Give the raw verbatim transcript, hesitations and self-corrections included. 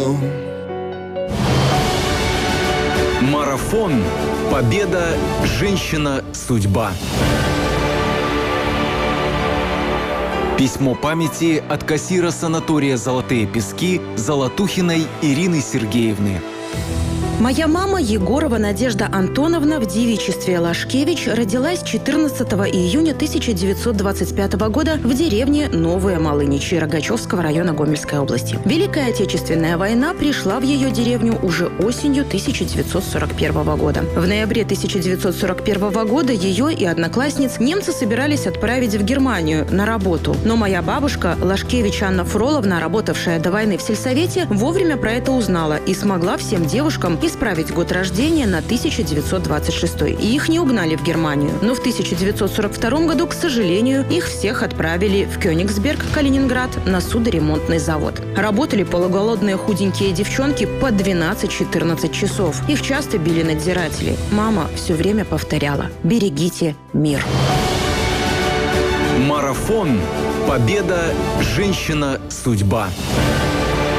Марафон. Победа. Женщина. Судьба. Письмо памяти от кассира санатория «Золотые пески» Золотухиной Ирины Сергеевны. Моя мама Егорова Надежда Антоновна в девичестве Лашкевич родилась четырнадцатого июня тысяча девятьсот двадцать пятого года в деревне Новые Малыничи Рогачевского района Гомельской области. Великая Отечественная война пришла в ее деревню уже осенью тысяча девятьсот сорок первого года. В ноябре тысяча девятьсот сорок первого года ее и одноклассниц немцы собирались отправить в Германию на работу. Но моя бабушка, Лашкевич Анна Фроловна, работавшая до войны в сельсовете, вовремя про это узнала и смогла всем девушкам исправить год рождения на тысяча девятьсот двадцать шестой. И их не угнали в Германию. Но в тысяча девятьсот сорок втором году, к сожалению, их всех отправили в Кёнигсберг, Калининград, на судоремонтный завод. Работали полуголодные худенькие девчонки по двенадцать-четырнадцать часов. Их часто били надзиратели. Мама все время повторяла: «Берегите мир». Марафон. Победа. Женщина. Судьба.